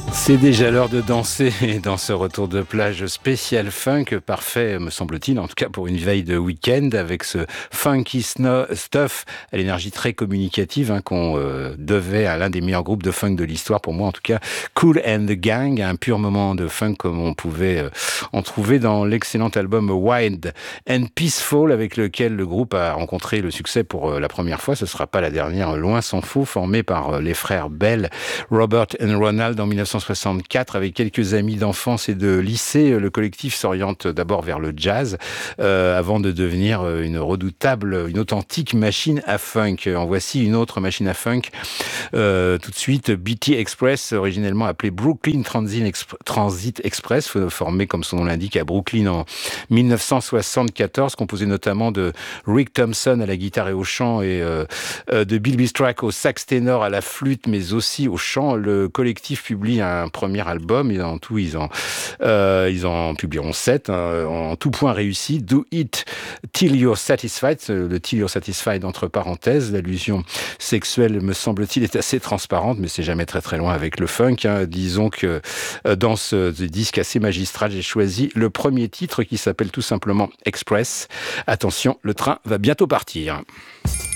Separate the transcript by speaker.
Speaker 1: C'est déjà l'heure de danser dans ce retour de plage spécial funk, parfait me semble-t-il, en tout cas pour une veille de week-end, avec ce funky stuff à l'énergie très communicative qu'on devait à l'un des meilleurs groupes de funk de l'histoire, pour moi en tout cas, Kool and the Gang, un pur moment de funk comme on pouvait en trouver dans l'excellent album Wild and Peaceful, avec lequel le groupe a rencontré le succès pour la première fois. Ce ne sera pas la dernière, loin s'en faut, formé par les frères Bell, Robert and Ronald en 1964, avec quelques amis d'enfance et de lycée. Le collectif s'oriente d'abord vers le jazz, avant de devenir une redoutable, une authentique machine à funk. En voici une autre machine à funk. Tout de suite, BT Express, originellement appelé Brooklyn Transit Express, formé comme son nom l'indique à Brooklyn en 1974, composé notamment de Rick Thompson à la guitare et au chant et de Bill Bistrak au sax ténor, à la flûte, mais aussi au chant. Le collectif publie un premier album et en tout ils en publieront 7, en tout point réussi. Do It Till You're Satisfied, le Till You're Satisfied entre parenthèses, l'allusion sexuelle me semble-t-il est assez transparente, mais c'est jamais très très loin avec le funk. Disons que dans ce disque assez magistral, j'ai choisi le premier titre qui s'appelle tout simplement Express. Attention, le train va bientôt partir.